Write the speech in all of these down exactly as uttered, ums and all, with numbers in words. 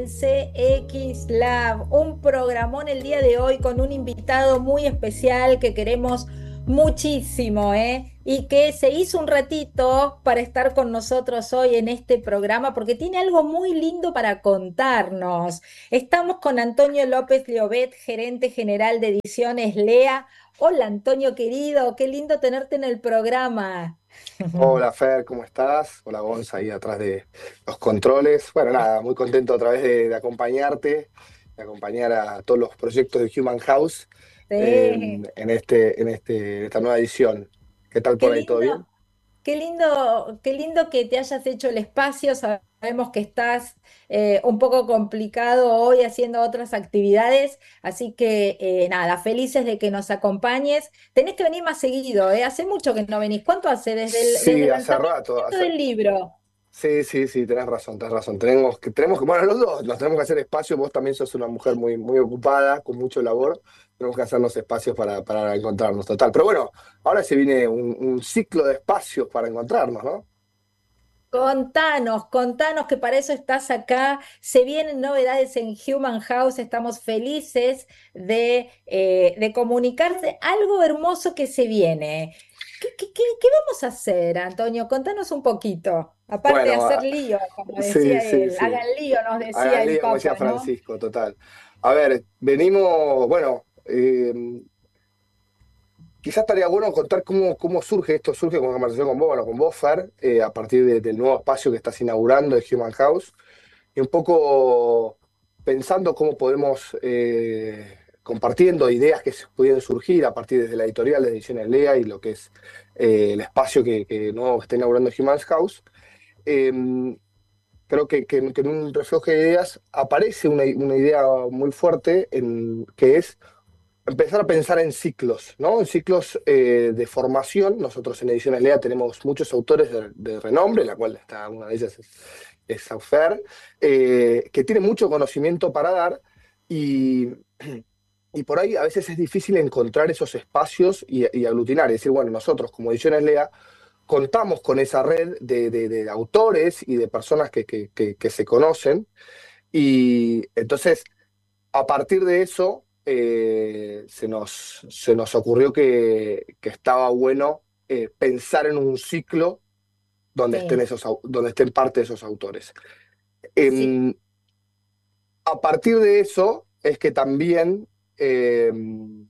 en C X Lab, un programón el día de hoy con un invitado muy especial que queremos muchísimo, ¿eh? Y que se hizo un ratito para estar con nosotros hoy en este programa porque tiene algo muy lindo para contarnos. Estamos con Antonio López Liobet, gerente general de Ediciones Lea. Hola Antonio querido, qué lindo tenerte en el programa. Hola Fer, ¿cómo estás? Hola Gonza ahí atrás de los controles. Bueno, nada, muy contento otra vez de, de acompañarte, de acompañar a todos los proyectos de Human House Sí. en, en este, en este, en esta nueva edición. ¿Qué tal Qué por ahí? ¿Todo lindo, bien? qué lindo, qué lindo que te hayas hecho el espacio. Sabemos que estás eh, un poco complicado hoy haciendo otras actividades, así que eh, nada, felices de que nos acompañes. Tenés que venir más seguido, ¿eh? Hace mucho que no venís. ¿Cuánto hace desde el, desde Sí, el hace rato. lanzamiento hace- del libro? Sí, sí, sí, tenés razón, tenés razón. Tenemos que, tenemos que, bueno, los dos nos tenemos que hacer espacio. Vos también sos una mujer muy, muy ocupada, con mucho labor. Tenemos que hacernos espacios para, para encontrarnos, total. Pero bueno, ahora se viene un, un ciclo de espacios para encontrarnos, ¿no? Contanos, contanos que para eso estás acá. Se vienen novedades en Human House, estamos felices de, eh, de comunicarte algo hermoso que se viene. ¿Qué, qué, qué- qué vamos a hacer, Antonio? Contanos un poquito. Aparte de Bueno, hacer lío, como sí, decía sí, él, sí. hagan lío, nos decía Hagan el lío, como Papa, decía ¿no? Francisco, total. A ver, venimos, bueno, eh, quizás estaría bueno contar cómo, cómo surge esto, surge con conversación con vos, bueno, con vos, Fer, eh, a partir de- del nuevo espacio que estás inaugurando de Human House, y un poco pensando cómo podemos, eh, compartiendo ideas que se pueden surgir a partir de la editorial de Ediciones Lea y lo que es eh, el espacio que, que nuevo está inaugurando Human House. eh, Creo que, que- que en un reflejo de ideas aparece una, una idea muy fuerte en, que es empezar a pensar en ciclos, ¿no? En ciclos eh, de formación. Nosotros en Ediciones Lea tenemos muchos autores de, de renombre, la cual está una de ellas es, es Saufer, eh, que tiene mucho conocimiento para dar y, y por ahí a veces es difícil encontrar esos espacios y, y aglutinar. Es decir, bueno, nosotros como Ediciones Lea contamos con esa red de, de- de autores y de personas que, que- que- que se conocen. Y entonces, a partir de eso, eh, se nos, se nos ocurrió que, que estaba bueno eh, pensar en un ciclo donde estén, Sí, esos, au- donde estén parte de esos autores. sí, Em, a partir de eso es que también... em,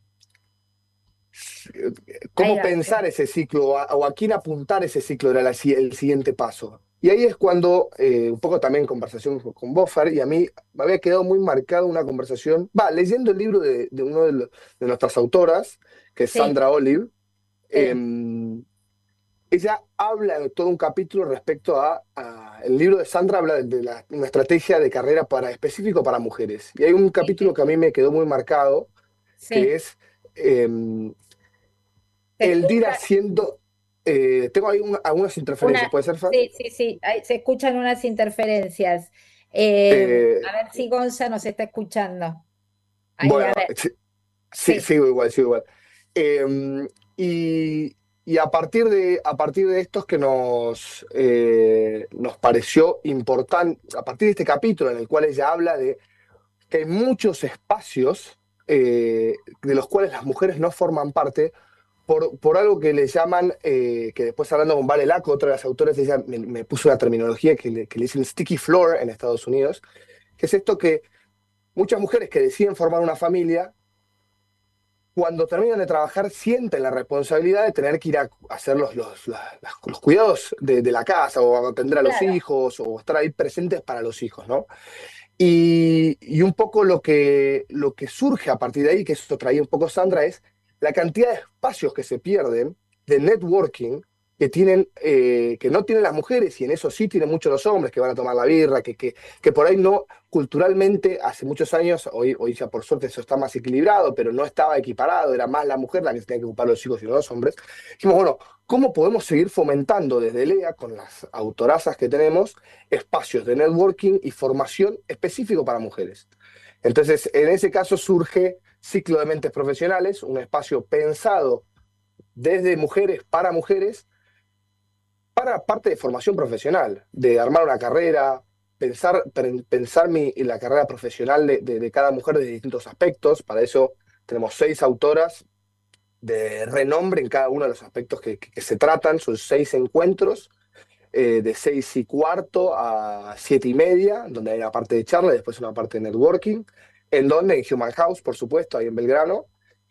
ahí cómo va. pensar ese ciclo o a, o a quién apuntar ese ciclo era la si- el siguiente paso. Y ahí es cuando, eh, un poco también en conversación con, con Boffer, y a mí me había quedado muy marcada una conversación, va, leyendo el libro de, de una de, lo- de nuestras autoras, que es Sí, Sandra Olive. eh, sí, Ella habla de todo un capítulo respecto a, a- el libro de Sandra habla de, de la- una estrategia de carrera para, específico para mujeres. Y hay un sí, capítulo que a mí me quedó muy marcado, que sí. es... em, Se el de ir escucha haciendo. Eh, tengo ahí un- algunas interferencias, una, ¿puede ser, Fer? sí, sí, sí, ahí se escuchan unas interferencias. Eh, Eh, a ver si Gonza nos está escuchando. Ahí, a bueno, ver, sí, sí, sí, sigo igual, sigo igual. Eh, y, y a partir de, a partir de esto es que nos, eh, nos pareció importante, a partir de este capítulo en el cual ella habla de que hay muchos espacios eh, de los cuales las mujeres no forman parte, por, por algo que le llaman, eh, que después hablando con Vale Laco, otra de las autores, ella me, me puso una terminología que le, que le dicen sticky floor en Estados Unidos, que es esto que muchas mujeres que deciden formar una familia, cuando terminan de trabajar, sienten la responsabilidad de tener que ir a hacer los, los, la- las- los cuidados de, de la casa o atender a los claro, hijos o estar ahí presentes para los hijos, ¿no? Y, y un poco lo que, lo que surge a partir de ahí, que eso traía un poco Sandra, es la cantidad de espacios que se pierden de networking que tienen, eh, que no tienen las mujeres, y en eso sí tienen muchos los hombres que van a tomar la birra, que, que, que por ahí no, culturalmente, hace muchos años, hoy, hoy ya por suerte eso está más equilibrado, pero no estaba equiparado, era más la mujer la que se tenía que ocupar de los hijos y no los hombres. Dijimos, bueno, ¿cómo podemos seguir fomentando desde Lea, con las autorazas que tenemos, espacios de networking y formación específico para mujeres? Entonces, en ese caso surge Ciclo de Mentes Profesionales, un espacio pensado desde mujeres para mujeres, para parte de formación profesional, de armar una carrera, pensar, pen- pensar mi, la carrera profesional de, de- de cada mujer desde distintos aspectos. Para eso tenemos seis autoras de renombre en cada uno de los aspectos que, que- que se tratan. Son seis encuentros, eh, de seis y cuarto a siete y media, donde hay una parte de charla y después una parte de networking. ¿En donde? En Human House, por supuesto, ahí en Belgrano.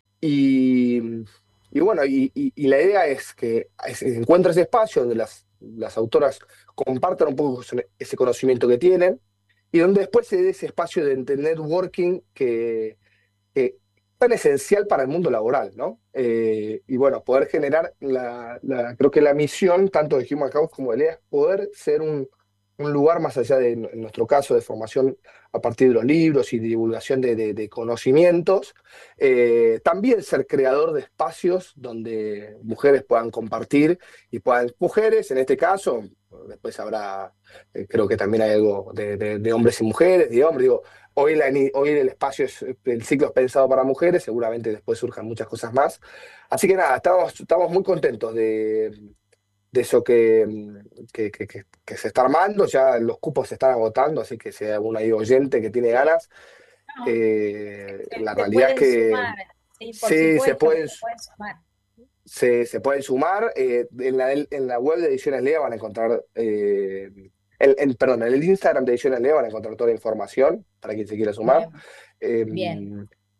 Y, y bueno, y, y- y la idea es que se encuentre ese espacio donde las, las autoras compartan un poco ese ese conocimiento que tienen y donde después se dé ese espacio de de networking que, que tan esencial para el mundo laboral, ¿no? Eh, y bueno, poder generar, la, la- creo que la misión tanto de Human House como de Lea es poder ser un, un lugar más allá de, en nuestro caso, de formación a partir de los libros y divulgación de, de- de conocimientos, eh, también ser creador de espacios donde mujeres puedan compartir y puedan, mujeres en este caso, después habrá, eh, creo que también hay algo de, de- de hombres y mujeres, de hombres, digo, Hoy, la, hoy el espacio, es, el ciclo es pensado para mujeres, seguramente después surjan muchas cosas más. Así que nada, estamos, estamos muy contentos de, de eso que, que, que- que- que se está armando, ya los cupos se están agotando, así que si hay algún ahí oyente que tiene Sí, ganas, no, eh, se, la se realidad es pueden que sumar, sí, por sí, se supuesto que pueden, se pueden sumar. se, se pueden sumar. Eh, en la, en la web de Ediciones Lea van a encontrar, eh, en, en- perdón, en el Instagram de Ediciones Lea van a encontrar toda la información para quien se quiera sumar. Bien, Eh, bien.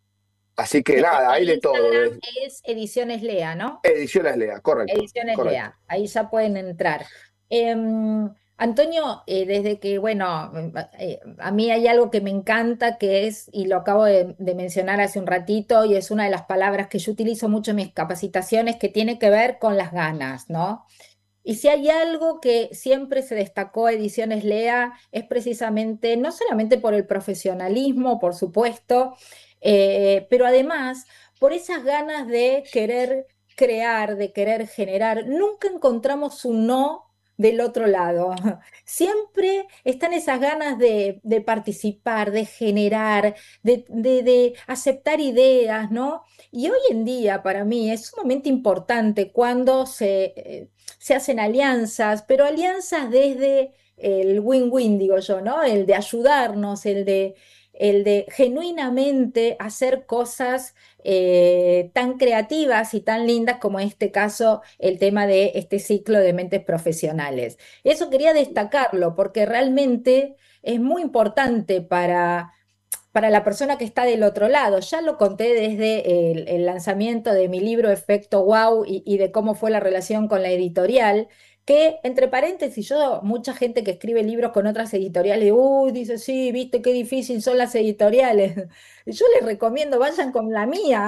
Así que Que nada, hay el de todo. Instagram de- es Ediciones Lea, ¿no? Ediciones Lea, correcto, Ediciones correcto. Lea, ahí ya pueden entrar. Em, Antonio, eh, desde que, bueno, eh, a mí hay algo que me encanta, que es, y lo acabo de, de mencionar hace un ratito, y es una de las palabras que yo utilizo mucho en mis capacitaciones, que tiene que ver con las ganas, ¿no? Y si hay algo que siempre se destacó a Ediciones Lea, es precisamente, no solamente por el profesionalismo, por supuesto, eh, pero además por esas ganas de querer crear, de querer generar. Nunca encontramos un no del otro lado. Siempre están esas ganas de, de participar, de generar, de, de- de aceptar ideas, ¿no? Y hoy en día para mí es sumamente importante cuando se... eh, se hacen alianzas, pero alianzas desde el win-win, digo yo, ¿no? El de ayudarnos, el de, el de genuinamente hacer cosas eh, tan creativas y tan lindas como en este caso el tema de este ciclo de mentes profesionales. Eso quería destacarlo porque realmente es muy importante para para la persona que está del otro lado. Ya lo conté desde el, el lanzamiento de mi libro Efecto Wow y, y de cómo fue la relación con la editorial, que entre paréntesis, yo, mucha gente que escribe libros con otras editoriales, uy, dice, sí, viste qué difícil son las editoriales. Yo les recomiendo, vayan con la mía.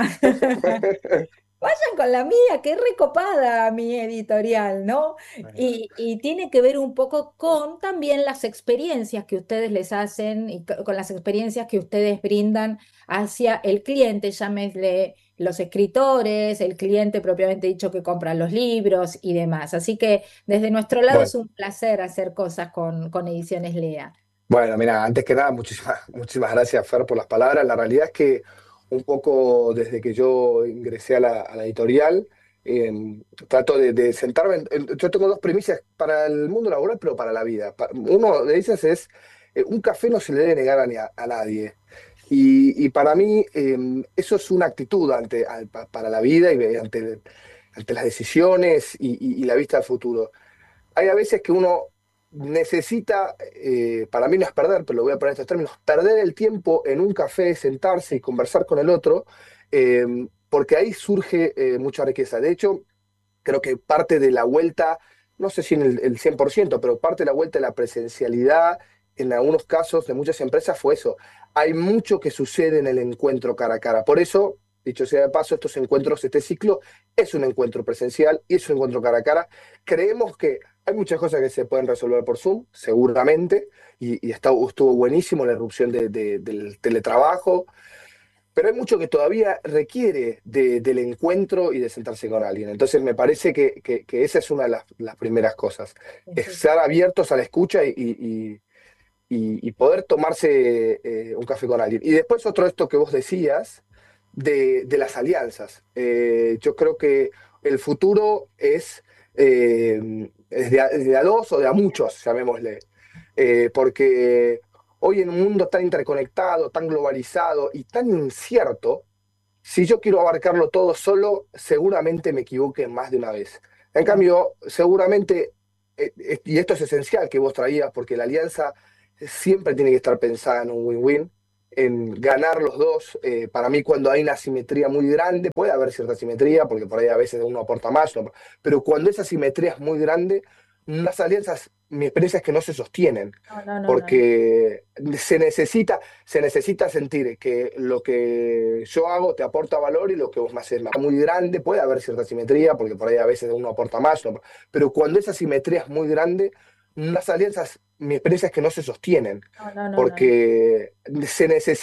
Vayan con la mía, que es recopada mi editorial, ¿no? Y, y tiene que ver un poco con también las experiencias que ustedes les hacen y co- con las experiencias que ustedes brindan hacia el cliente, llámesle los escritores, el cliente propiamente dicho que compra los libros y demás. Así que desde nuestro lado Bueno, es un placer hacer cosas con, con Ediciones Lea. bueno, mira, antes que nada, muchísimas, muchísimas gracias, Fer, por las palabras. La realidad es que un poco desde que yo ingresé a la, a la editorial, eh, trato de, de sentarme. en- en- yo tengo dos premisas para el mundo laboral, pero para la vida. Pa- Uno de ellas es: eh, un café no se le debe negar a, ni a- a nadie. Y, y para mí, eh, eso es una actitud ante, al- pa- para la vida y ante, ante las decisiones y, y- y la vista al futuro. Hay a veces que uno necesita, eh, para mí no es perder, pero lo voy a poner en estos términos, perder el tiempo en un café, sentarse y conversar con el otro, eh, porque ahí surge eh, mucha riqueza. De hecho, creo que parte de la vuelta, no sé si en el, el cien por ciento, pero parte de la vuelta de la presencialidad, en algunos casos de muchas empresas, fue eso. Hay mucho que sucede en el encuentro cara a cara. Por eso, dicho sea de paso, estos encuentros, este ciclo, es un encuentro presencial y es un encuentro cara a cara. Creemos que hay muchas cosas que se pueden resolver por Zoom, seguramente, y, y está, estuvo buenísimo la irrupción de- de- del teletrabajo, pero hay mucho que todavía requiere de- del encuentro y de sentarse con alguien. Entonces me parece que, que- que esa es una de las, las primeras cosas, Sí, sí, sí. estar abiertos a la escucha y, y- y- y poder tomarse eh, un café con alguien. Y después otro esto que vos decías de, de las alianzas. Eh, yo creo que el futuro es, eh, es de, a, de a dos o de a muchos, llamémosle. Eh, porque hoy en un mundo tan interconectado, tan globalizado y tan incierto, si yo quiero abarcarlo todo solo, seguramente me equivoque más de una vez. En Claro. cambio, seguramente, eh, eh, y esto es esencial que vos traías, porque la alianza siempre tiene que estar pensada en un win-win, en ganar los dos. Eh, para mí, cuando hay una simetría muy grande, puede haber cierta simetría, porque por ahí a veces uno aporta más, ¿no? Pero cuando esa simetría es muy grande, las alianzas, mi experiencia es que no se sostienen, No, no, no, no, no. porque se necesita se necesita sentir que lo que yo hago te aporta valor y lo que vos me haces es muy grande. Puede haber cierta simetría, porque por ahí a veces uno aporta más, ¿no? Pero cuando esa simetría es muy grande, las alianzas, mi experiencia es que no se sostienen, No, no, no, no, no. porque se necesita